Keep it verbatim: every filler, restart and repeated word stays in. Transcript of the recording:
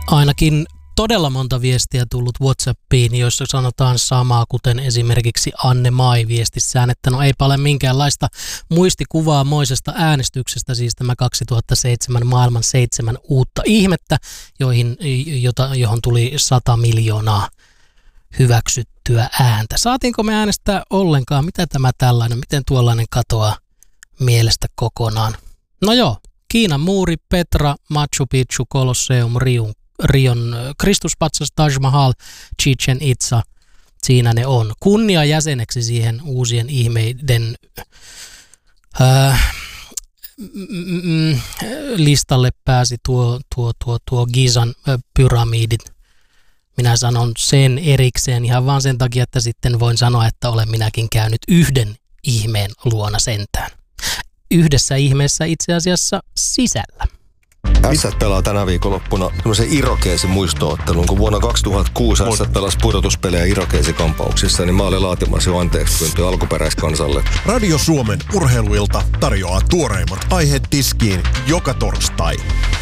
Ainakin todella monta viestiä tullut WhatsAppiin, joissa sanotaan samaa, kuten esimerkiksi Anne Mai viestissään, että no eipä ole minkäänlaista muistikuvaa moisesta äänestyksestä, siis tämä kaksituhattaseitsemän maailman seitsemän uutta ihmettä, joihin, jota, johon tuli sata miljoonaa hyväksyttyä ääntä. Saatiinko me äänestää ollenkaan? Mitä tämä tällainen, miten tuollainen katoaa mielestä kokonaan? No joo, Kiinan muuri, Petra, Machu Picchu, Colosseum, Rion, Rion Kristuspatsas, Taj Mahal, Chichen Itza, siinä ne on. Kunnia jäseneksi siihen uusien ihmeiden äh, mm, mm, listalle pääsi tuo, tuo, tuo, tuo Gizan äh, pyramidit. Minä sanon sen erikseen ihan vaan sen takia, että sitten voin sanoa, että olen minäkin käynyt yhden ihmeen luona sentään. Yhdessä ihmeessä itse asiassa sisällä. Ässät pelaa tänä viikonloppuna semmoisen Irokeesin muistoottelun, kun vuonna kaksituhattakuusi Ässät pelasi pudotuspelejä Irokeesikampauksissa, niin mä olin laatimassa jo anteeksi pyyntöä alkuperäiskansalle. Radio Suomen urheiluilta tarjoaa tuoreimmat aiheet tiskiin joka torstai.